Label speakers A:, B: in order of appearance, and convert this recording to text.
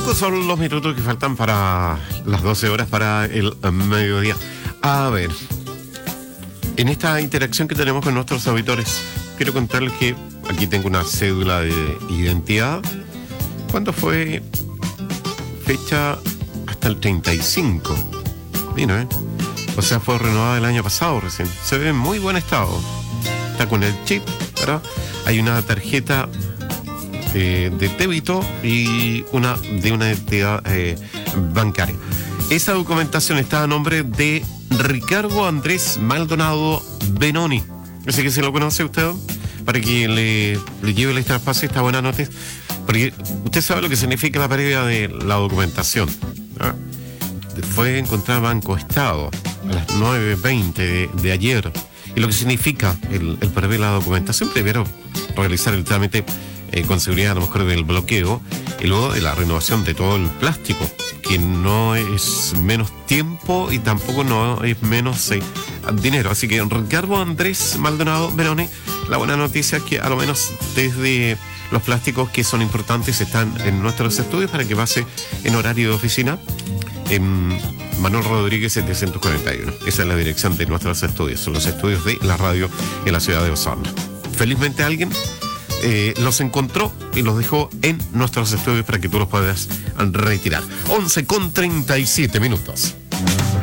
A: 5 son los minutos que faltan para las 12 horas para el mediodía. A ver, en esta interacción que tenemos con nuestros auditores, quiero contarles que aquí tengo una cédula de identidad. ¿Cuándo fue? Fecha hasta el 35. Mira, o sea, fue renovada el año pasado recién. Se ve en muy buen estado. Está con el chip, ¿verdad? Hay una tarjeta de débito y una entidad bancaria. Esa documentación está a nombre de Ricardo Andrés Maldonado Benoni. Así que si lo conoce usted, para que le lleve el traspaso esta buena noticia, porque usted sabe lo que significa la pérdida de la documentación, ¿no? Fue encontrada Banco Estado a las 9:20 de ayer. Y lo que significa el perder la documentación, primero realizar el trámite con seguridad a lo mejor del bloqueo y luego de la renovación de todo el plástico, que no es menos tiempo y tampoco no es menos dinero. Así que Ricardo Andrés Maldonado Benoni, la buena noticia es que a lo menos desde los plásticos que son importantes están en nuestros estudios para que pase en horario de oficina en Manuel Rodríguez 741. Esa es la dirección de nuestros estudios, son los estudios de la radio en la ciudad de Osorno. Felizmente alguien los encontró y los dejó en nuestros estudios para que tú los puedas retirar. 11:37.